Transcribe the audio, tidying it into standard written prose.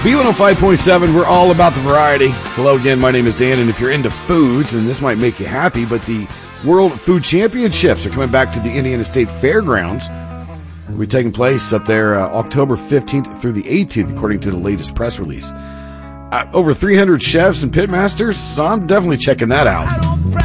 B105.7, we're all about the variety. Hello again, my name is Dan, and if you're into foods, and this might make you happy, but the World Food Championships are coming back to the Indiana State Fairgrounds. They'll be taking place up there October 15th through the 18th, according to the latest press release. Over 300 chefs and pitmasters, so I'm definitely checking that out.